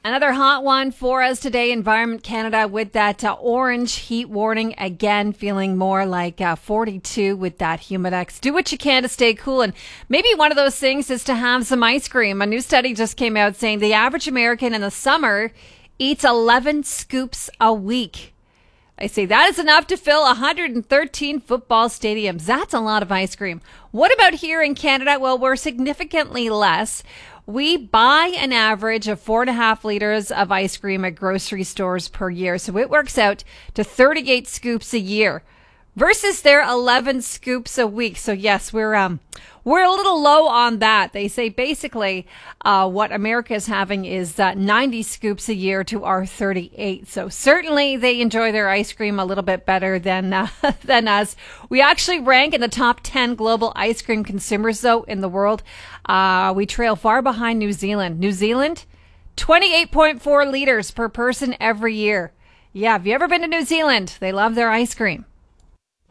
Another hot one for us today, Environment Canada with that orange heat warning. Again, feeling more like 42 with that Humidex. Do what you can to stay cool. And maybe one of those things is to have some ice cream. A new study just came out saying the average American in the summer eats 11 scoops a week. I say that is enough to fill 113 football stadiums. That's a lot of ice cream. What about here in Canada? Well, we're significantly less. We buy an average of 4.5 liters of ice cream at grocery stores per year. So it works out to 38 scoops a year versus their 11 scoops a week. So yes, we're a little low on that. They say basically what America is having is 90 scoops a year to our 38. So certainly they enjoy their ice cream a little bit better than us. We actually rank in the top 10 global ice cream consumers, though, in the world. We trail far behind New Zealand. New Zealand, 28.4 liters per person every year. Yeah, have you ever been to New Zealand? They love their ice cream.